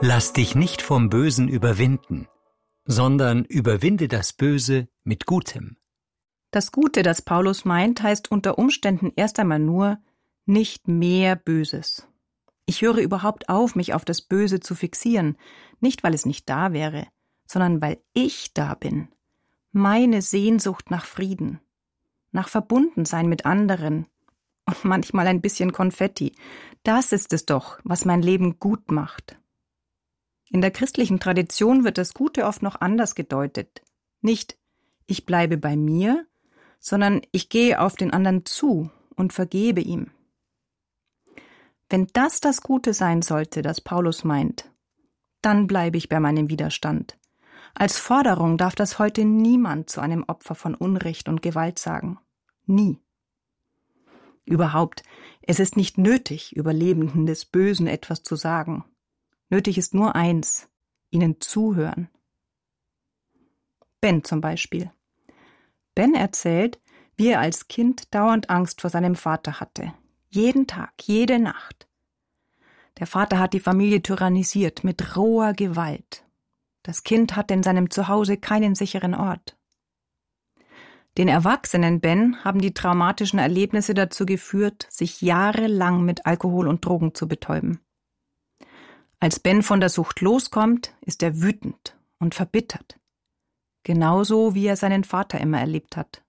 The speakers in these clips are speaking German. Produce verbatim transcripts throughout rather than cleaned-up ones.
Lass dich nicht vom Bösen überwinden, sondern überwinde das Böse mit Gutem. Das Gute, das Paulus meint, heißt unter Umständen erst einmal nur nicht mehr Böses. Ich höre überhaupt auf, mich auf das Böse zu fixieren, nicht weil es nicht da wäre, sondern weil ich da bin. Meine Sehnsucht nach Frieden, nach Verbundensein mit anderen und manchmal ein bisschen Konfetti, das ist es doch, was mein Leben gut macht. In der christlichen Tradition wird das Gute oft noch anders gedeutet. Nicht, ich bleibe bei mir, sondern ich gehe auf den anderen zu und vergebe ihm. Wenn das das Gute sein sollte, das Paulus meint, dann bleibe ich bei meinem Widerstand. Als Forderung darf das heute niemand zu einem Opfer von Unrecht und Gewalt sagen. Nie. Überhaupt, es ist nicht nötig, Überlebenden des Bösen etwas zu sagen. Nötig ist nur eins, ihnen zuhören. Ben zum Beispiel. Ben erzählt, wie er als Kind dauernd Angst vor seinem Vater hatte. Jeden Tag, jede Nacht. Der Vater hat die Familie tyrannisiert mit roher Gewalt. Das Kind hatte in seinem Zuhause keinen sicheren Ort. Den erwachsenen Ben haben die traumatischen Erlebnisse dazu geführt, sich jahrelang mit Alkohol und Drogen zu betäuben. Als Ben von der Sucht loskommt, ist er wütend und verbittert. Genauso wie er seinen Vater immer erlebt hat.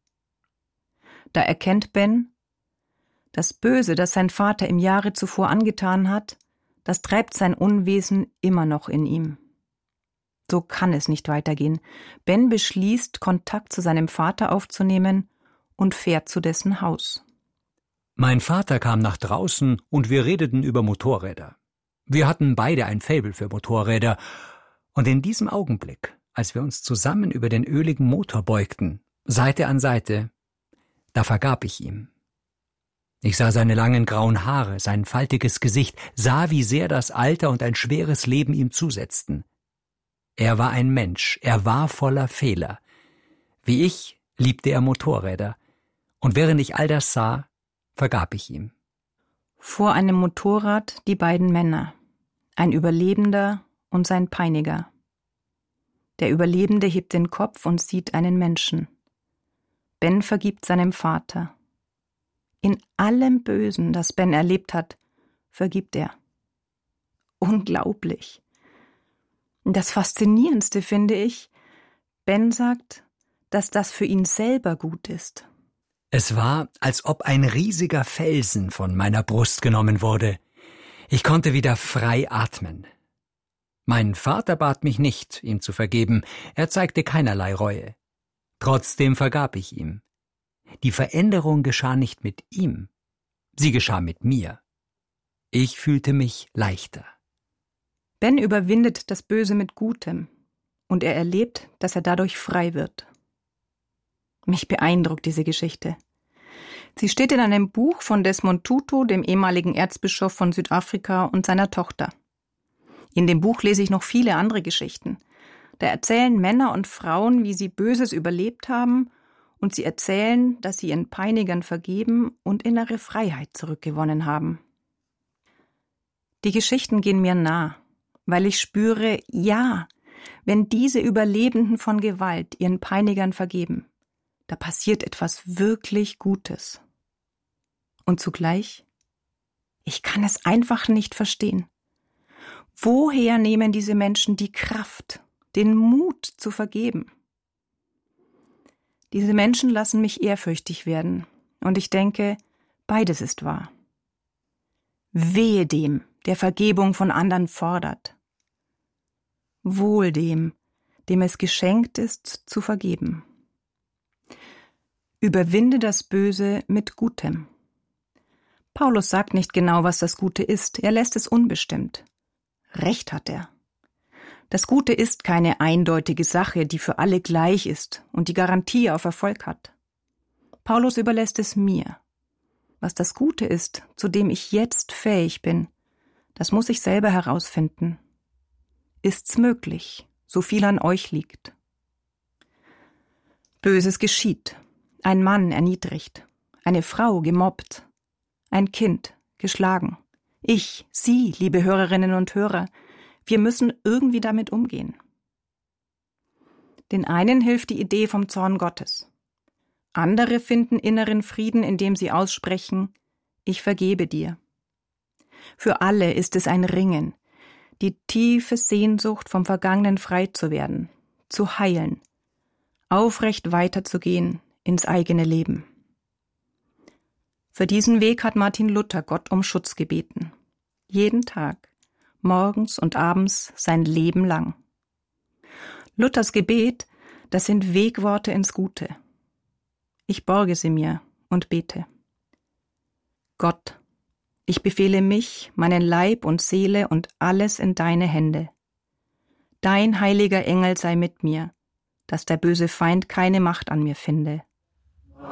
Da erkennt Ben, das Böse, das sein Vater im Jahre zuvor angetan hat, das treibt sein Unwesen immer noch in ihm. So kann es nicht weitergehen. Ben beschließt, Kontakt zu seinem Vater aufzunehmen und fährt zu dessen Haus. Mein Vater kam nach draußen und wir redeten über Motorräder. Wir hatten beide ein Faible für Motorräder, und in diesem Augenblick, als wir uns zusammen über den öligen Motor beugten, Seite an Seite, da vergab ich ihm. Ich sah seine langen grauen Haare, sein faltiges Gesicht, sah, wie sehr das Alter und ein schweres Leben ihm zusetzten. Er war ein Mensch, er war voller Fehler. Wie ich liebte er Motorräder, und während ich all das sah, vergab ich ihm. Vor einem Motorrad die beiden Männer, ein Überlebender und sein Peiniger. Der Überlebende hebt den Kopf und sieht einen Menschen. Ben vergibt seinem Vater. In allem Bösen, das Ben erlebt hat, vergibt er. Unglaublich. Das Faszinierendste finde ich, Ben sagt, dass das für ihn selber gut ist. Es war, als ob ein riesiger Felsen von meiner Brust genommen wurde. Ich konnte wieder frei atmen. Mein Vater bat mich nicht, ihm zu vergeben, er zeigte keinerlei Reue. Trotzdem vergab ich ihm. Die Veränderung geschah nicht mit ihm, sie geschah mit mir. Ich fühlte mich leichter. Ben überwindet das Böse mit Gutem und er erlebt, dass er dadurch frei wird. Mich beeindruckt diese Geschichte. Sie steht in einem Buch von Desmond Tutu, dem ehemaligen Erzbischof von Südafrika, und seiner Tochter. In dem Buch lese ich noch viele andere Geschichten. Da erzählen Männer und Frauen, wie sie Böses überlebt haben, und sie erzählen, dass sie ihren Peinigern vergeben und innere Freiheit zurückgewonnen haben. Die Geschichten gehen mir nah, weil ich spüre, ja, wenn diese Überlebenden von Gewalt ihren Peinigern vergeben, da passiert etwas wirklich Gutes. Und zugleich, ich kann es einfach nicht verstehen. Woher nehmen diese Menschen die Kraft, den Mut zu vergeben? Diese Menschen lassen mich ehrfürchtig werden, und ich denke, beides ist wahr. Wehe dem, der Vergebung von anderen fordert. Wohl dem, dem es geschenkt ist, zu vergeben. Überwinde das Böse mit Gutem. Paulus sagt nicht genau, was das Gute ist, er lässt es unbestimmt. Recht hat er. Das Gute ist keine eindeutige Sache, die für alle gleich ist und die Garantie auf Erfolg hat. Paulus überlässt es mir. Was das Gute ist, zu dem ich jetzt fähig bin, das muss ich selber herausfinden. Ist's möglich, so viel an euch liegt. Böses geschieht. Ein Mann erniedrigt, eine Frau gemobbt, ein Kind geschlagen. Ich, Sie, liebe Hörerinnen und Hörer, Wir müssen irgendwie damit umgehen. Den einen hilft die Idee vom Zorn Gottes. Andere finden inneren Frieden, indem sie aussprechen, ich vergebe dir. Für alle ist es ein Ringen, die tiefe Sehnsucht, vom Vergangenen frei zu werden, zu heilen, aufrecht weiterzugehen ins eigene Leben. Für diesen Weg hat Martin Luther Gott um Schutz gebeten. Jeden Tag, morgens und abends sein Leben lang. Luthers Gebet, das sind Wegworte ins Gute. Ich borge sie mir und bete. Gott, ich befehle mich, meinen Leib und Seele und alles in deine Hände. Dein heiliger Engel sei mit mir, dass der böse Feind keine Macht an mir finde.